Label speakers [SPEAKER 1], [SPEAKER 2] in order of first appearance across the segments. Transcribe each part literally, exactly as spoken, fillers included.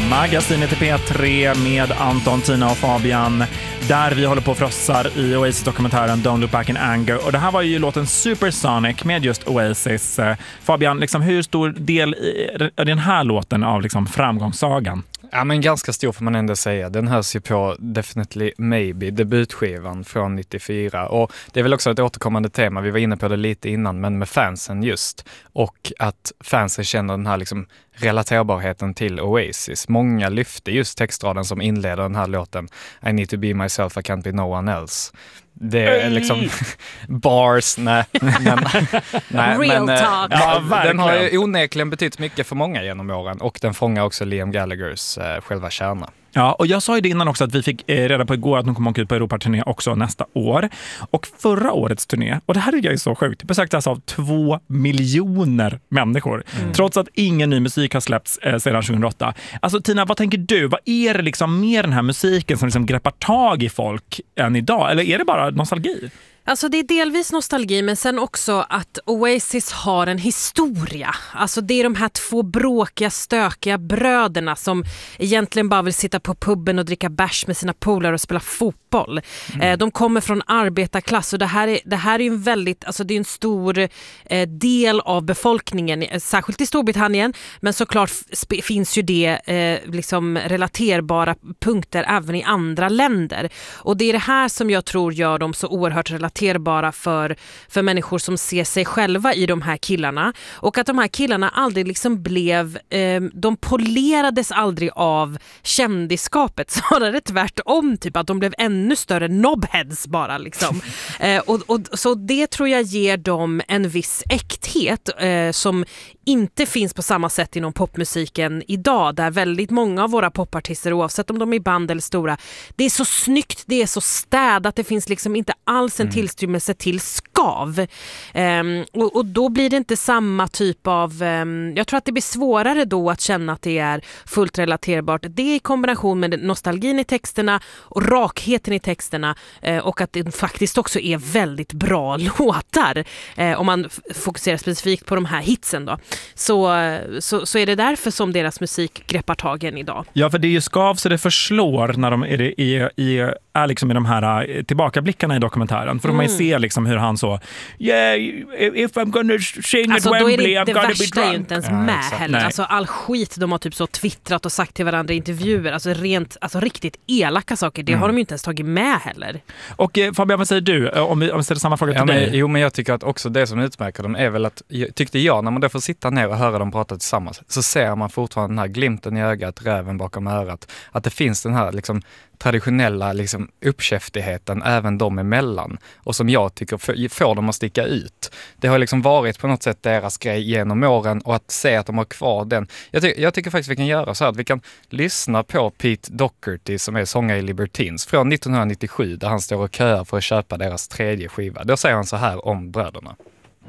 [SPEAKER 1] Magasinet i P tre med Anton, Tina och Fabian, där vi håller på och frossar i Oasis-dokumentären Don't Look Back in Anger. Och det här var ju låten Supersonic med just Oasis. Fabian, liksom, hur stor del är den här låten av liksom framgångssagan?
[SPEAKER 2] Ja, men ganska stor får man ändå säga. Den hörs ju på Definitely Maybe, debutskivan från nittiofyra. Och det är väl också ett återkommande tema, vi var inne på det lite innan, men med fansen just. Och att fansen känner den här liksom relaterbarheten till Oasis. Många lyfte just textraden som inleder den här låten. I need to be myself, I can't be no one else. Det är liksom bars, nej. Men, nej
[SPEAKER 3] Real
[SPEAKER 2] men,
[SPEAKER 3] talk.
[SPEAKER 2] Ja,
[SPEAKER 1] Ja,
[SPEAKER 2] den har ju onekligen betytt mycket för många genom åren. Och den fångar också Liam Gallaghers eh, själva kärna.
[SPEAKER 1] Ja, och jag sa ju det innan också att vi fick eh, reda på igår att de kommer åka ut på Europaturné också nästa år. Och förra årets turné, och det här är ju så sjukt, besöktes av två miljoner människor. Mm. Trots att ingen ny musik har släppts eh, sedan tjugohundraåtta. Alltså Tina, vad tänker du? Vad är det liksom med den här musiken som liksom greppar tag i folk än idag? Eller är det bara nostalgi?
[SPEAKER 3] Alltså det är delvis nostalgi, men sen också att Oasis har en historia. Alltså det är de här två bråkiga, stökiga bröderna som egentligen bara vill sitta på puben och dricka bärs med sina polare och spela fotboll. Mm. Eh, de kommer från arbetarklass och det här är, det här är ju en väldigt, alltså det är en stor eh, del av befolkningen, eh, särskilt i Storbritannien, men såklart sp- finns ju det eh, liksom relaterbara punkter även i andra länder. Och det är det här som jag tror gör dem så oerhört relaterbara för, för människor som ser sig själva i de här killarna, och att de här killarna aldrig liksom blev eh, de polerades aldrig av kändisskapet, snarare tvärtom, typ att de blev ännu större knobheads bara liksom. eh, och, och, så det tror jag ger dem en viss äkthet eh, som inte finns på samma sätt inom popmusiken idag, där väldigt många av våra popartister, oavsett om de är band eller stora, det är så snyggt, det är så städat, det finns liksom inte alls en mm. tillstymmelse till skav. Um, och, och då blir det inte samma typ av um, jag tror att det blir svårare då att känna att det är fullt relaterbart. Det är i kombination med nostalgin i texterna och rakheten i texterna, uh, och att det faktiskt också är väldigt bra låtar. Uh, om man f- fokuserar specifikt på de här hitsen då. Så, så, så är det därför som deras musik greppar tagen idag.
[SPEAKER 1] Ja, för det är ju skav så det förslår när de är, är, är, är liksom i de här tillbakablickarna i dokumentären. För mm. man ser liksom hur han så yeah, if I'm gonna sing
[SPEAKER 3] alltså,
[SPEAKER 1] at Wembley,
[SPEAKER 3] det,
[SPEAKER 1] I'm
[SPEAKER 3] det
[SPEAKER 1] gonna be drunk.
[SPEAKER 3] värsta är ju inte ens
[SPEAKER 2] ja,
[SPEAKER 3] med
[SPEAKER 2] exakt.
[SPEAKER 3] heller. Alltså all skit de har typ så twittrat och sagt till varandra i intervjuer, alltså rent, alltså riktigt elaka saker, det mm. har de ju inte ens tagit med heller.
[SPEAKER 1] Och eh, Fabian, vad säger du? Om vi, om vi ställer samma fråga till
[SPEAKER 2] ja, men,
[SPEAKER 1] dig.
[SPEAKER 2] Jo, men jag tycker att också det som utmärker dem är väl att, tyckte jag, när man då får sitta ner och höra dem prata tillsammans, så ser man fortfarande den här glimten i ögat, räven bakom örat, att det finns den här liksom traditionella liksom uppkäftigheten även dem emellan, och som jag tycker f- får dem att sticka ut. Det har liksom varit på något sätt deras grej genom åren, och att se att de har kvar den. Jag, ty- jag tycker faktiskt vi kan göra så här att vi kan lyssna på Pete Doherty som är sångare i Libertines från nittonhundranittiosju, där han står och köar för att köpa deras tredje skiva. Då säger han så här om bröderna.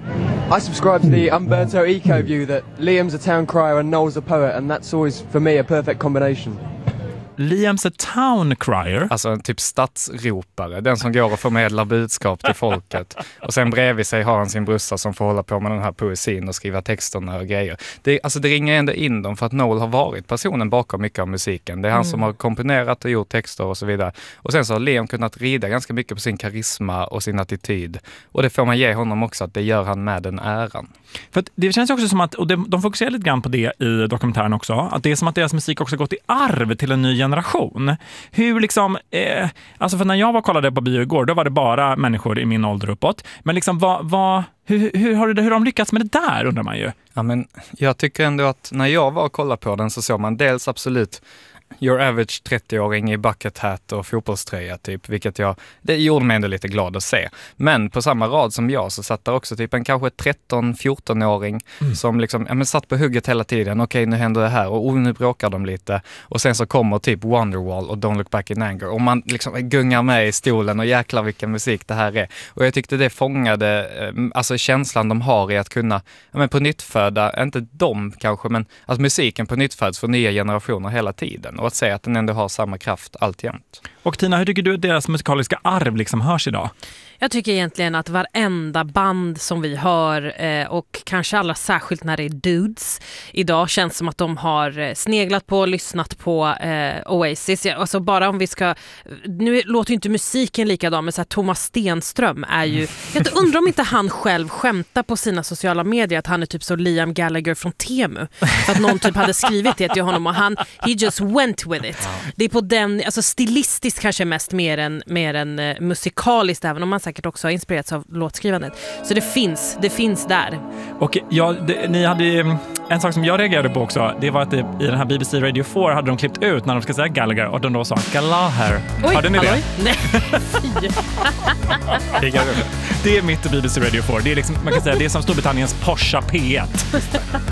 [SPEAKER 4] I subscribe to the Umberto Eco view that Liam's a town crier and Noel's a poet, and that's always, for me, a perfect combination.
[SPEAKER 1] Liam's a town crier.
[SPEAKER 2] Alltså en typ stadsropare, den som går och förmedlar budskap till folket. Och sen bredvid sig har han sin brorsa som får hålla på med den här poesin och skriva texterna och grejer. Det, alltså det ringer ändå in dem för att Noel har varit personen bakom mycket av musiken. Det är han mm. som har komponerat och gjort texter och så vidare. Och sen så har Liam kunnat rida ganska mycket på sin karisma och sin attityd. Och det får man ge honom också, att det gör han med den äran.
[SPEAKER 1] För att det känns också som att, och de, de fokuserar lite grann på det i dokumentären också, att det är som att deras musik också gått i arv till en ny generation. Hur liksom, eh, alltså för när jag var och kollade på bio igår, då var det bara människor i min ålder uppåt. Men liksom, vad, vad, hur, hur, har det, hur har de lyckats med det där, undrar man ju?
[SPEAKER 2] Ja, men jag tycker ändå att när jag var och kollade på den så såg man dels absolut your average trettio-åring i bucket hat och fotbollströja typ, vilket jag, det gjorde mig ändå lite glad att se. Men på samma rad som jag så satt där också typ en kanske tretton-fjorton-åring mm. som liksom, ja men satt på hugget hela tiden. Okej, nu händer det här och oh, nu bråkar de lite. Och sen så kommer typ Wonderwall och Don't Look Back in Anger och man liksom gungar med i stolen och jäklar vilken musik det här är. Och jag tyckte det fångade alltså känslan de har i att kunna, ja men på nytt föda, inte de kanske, men att musiken på nytt föds för nya generationer hela tiden. Och att säga att den ändå har samma kraft alltjämt.
[SPEAKER 1] Och Tina, hur tycker du att deras musikaliska arv liksom hörs idag?
[SPEAKER 3] Jag tycker egentligen att varenda band som vi hör eh, och kanske allra särskilt när det är dudes idag känns som att de har eh, sneglat på och lyssnat på eh, Oasis. Alltså bara om vi ska, nu låter ju inte musiken likadan, men så här, Thomas Stenström är ju, jag undrar om inte han själv skämtar på sina sociala medier att han är typ så Liam Gallagher från Temu. För att någon typ hade skrivit det till honom och han, he just went with it. Det är på den, alltså stilistiskt kanske mest mer än, mer än uh, musikaliskt, även om man säkert också har inspirerats av låtskrivandet. Så det finns, det finns där.
[SPEAKER 1] Och ja, det, ni hade en sak som jag reagerade på också, det var att det, i den här B B C Radio four hade de klippt ut när de ska säga Gallagher och de då sa Gallagher.
[SPEAKER 3] Oj,
[SPEAKER 1] hade ni
[SPEAKER 3] halloj?
[SPEAKER 1] det?
[SPEAKER 3] Nej, fy.
[SPEAKER 1] Det är mitt B B C Radio four. Det är liksom, man kan säga, det är som Storbritanniens Porsche P ett.